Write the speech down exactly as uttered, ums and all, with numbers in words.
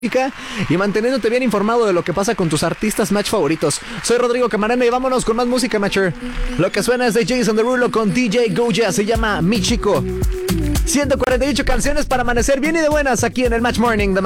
y manteniéndote bien informado de lo que pasa con tus artistas match favoritos. Soy Rodrigo Camarena y vámonos con más música, matcher. Lo que suena es de Jason Derulo con D J Goya, se llama Mi Chico. ciento cuarenta y ocho canciones para amanecer bien y de buenas aquí en el Match Morning.